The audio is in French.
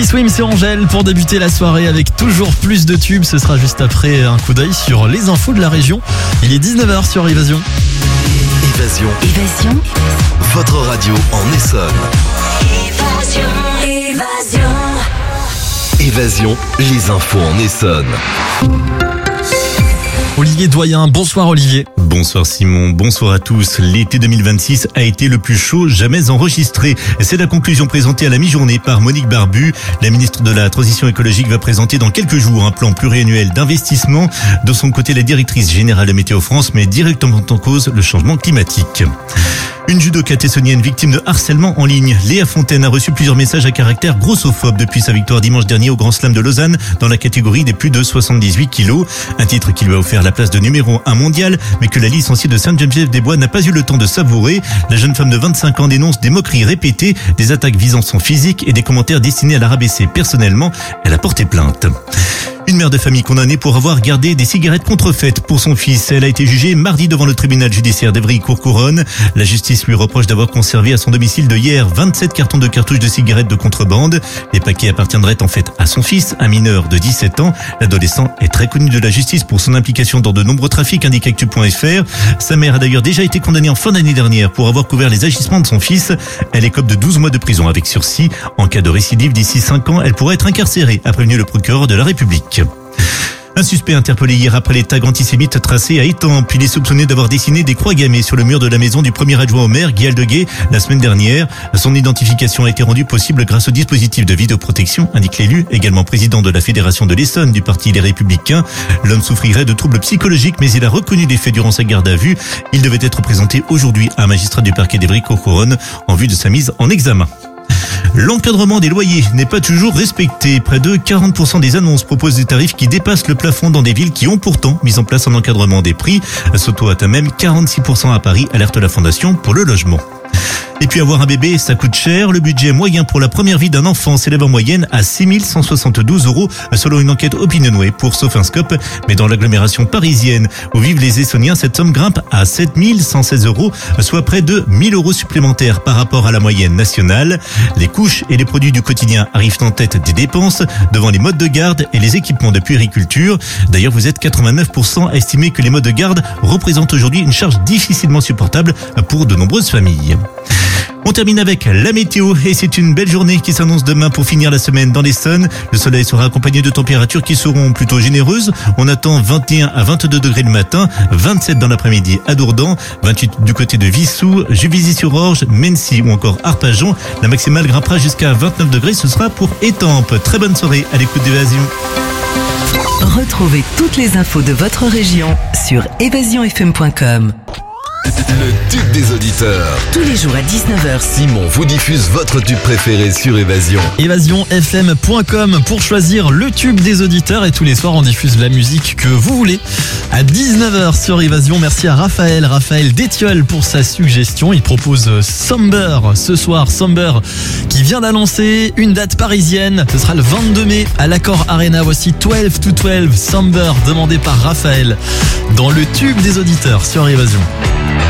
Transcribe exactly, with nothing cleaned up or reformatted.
Teddy Swims et Angèle pour débuter la soirée avec toujours plus de tubes. Ce sera juste après un coup d'œil sur les infos de la région. Il est dix-neuf heures sur Évasion. Évasion. Évasion. Votre radio en Essonne. Évasion. Évasion. Évasion, les infos en Essonne. Olivier Doyen, bonsoir Olivier. Bonsoir Simon, bonsoir à tous. L'été deux mille vingt-six a été le plus chaud jamais enregistré. C'est la conclusion présentée à la mi-journée par Monique Barbu. La ministre de la Transition écologique va présenter dans quelques jours un plan pluriannuel d'investissement. De son côté, la directrice générale de Météo France met directement en cause le changement climatique. Une judoka tessonienne victime de harcèlement en ligne. Léa Fontaine a reçu plusieurs messages à caractère grossophobe depuis sa victoire dimanche dernier au Grand Slam de Lausanne dans la catégorie des plus de soixante-dix-huit kilos. Un titre qui lui a offert la place de numéro un mondial, mais que la licenciée de Saint-Geneviève-des-Bois n'a pas eu le temps de savourer. La jeune femme de vingt-cinq ans dénonce des moqueries répétées, des attaques visant son physique et des commentaires destinés à la rabaisser. Personnellement, elle a porté plainte. Une mère de famille condamnée pour avoir gardé des cigarettes contrefaites pour son fils. Elle a été jugée mardi devant le tribunal judiciaire d'Evry-Courcouronnes. La justice lui reproche d'avoir conservé à son domicile de hier vingt-sept cartons de cartouches de cigarettes de contrebande. Les paquets appartiendraient en fait à son fils, un mineur de dix-sept ans. L'adolescent est très connu de la justice pour son implication dans de nombreux trafics, indique actu point f r. Sa mère a d'ailleurs déjà été condamnée en fin d'année dernière pour avoir couvert les agissements de son fils. Elle écope de douze mois de prison avec sursis. En cas de récidive d'ici cinq ans, elle pourrait être incarcérée, a prévenu le procureur de la République. Un suspect interpellé hier après les tags antisémites tracés à Étampes. Il est soupçonné d'avoir dessiné des croix gammées sur le mur de la maison du premier adjoint au maire, Guy Aldeguet, la semaine dernière. Son identification a été rendue possible grâce au dispositif de vidéoprotection, indique l'élu, également président de la Fédération de l'Essonne du parti Les Républicains. L'homme souffrirait de troubles psychologiques, mais il a reconnu les faits durant sa garde à vue. Il devait être présenté aujourd'hui à un magistrat du parquet d'Evry-Courcouronnes en vue de sa mise en examen. L'encadrement des loyers n'est pas toujours respecté. Près de quarante pour cent des annonces proposent des tarifs qui dépassent le plafond dans des villes qui ont pourtant mis en place un encadrement des prix. Soto atteint même quarante-six pour cent à Paris, alerte la Fondation pour le logement. Et puis avoir un bébé, ça coûte cher. Le budget moyen pour la première vie d'un enfant s'élève en moyenne à six mille cent soixante-douze euros selon une enquête Opinionway pour Sophinscope. Mais dans l'agglomération parisienne où vivent les Essonniens, cette somme grimpe à sept mille cent seize euros, soit près de mille euros supplémentaires par rapport à la moyenne nationale. Les couches et les produits du quotidien arrivent en tête des dépenses devant les modes de garde et les équipements de puériculture. D'ailleurs, vous êtes quatre-vingt-neuf pour cent à estimer que les modes de garde représentent aujourd'hui une charge difficilement supportable pour de nombreuses familles. On termine avec la météo et c'est une belle journée qui s'annonce demain pour finir la semaine dans l'Essonne. Le soleil sera accompagné de températures qui seront plutôt généreuses. On attend vingt et un à vingt-deux degrés le matin, vingt-sept dans l'après-midi à Dourdan, vingt-huit du côté de Vissou, Juvisy-sur-Orge, Mency ou encore Arpajon. La maximale grimpera jusqu'à vingt-neuf degrés, ce sera pour Étampes. Très bonne soirée à l'écoute d'Évasion. Retrouvez toutes les infos de votre région sur évasion f m point com. Le tube des auditeurs. Tous les jours à dix-neuf heures. Simon vous diffuse votre tube préféré sur Évasion. évasion f m point com pour choisir le tube des auditeurs. Et tous les soirs, on diffuse la musique que vous voulez à dix-neuf heures sur Évasion. Merci à Raphaël, Raphaël Détiole pour sa suggestion. Il propose Somber ce soir. Somber qui vient d'annoncer une date parisienne. Ce sera le vingt-deux mai à l'Accor Arena. Voici douze to douze Somber demandé par Raphaël dans le tube des auditeurs sur Évasion.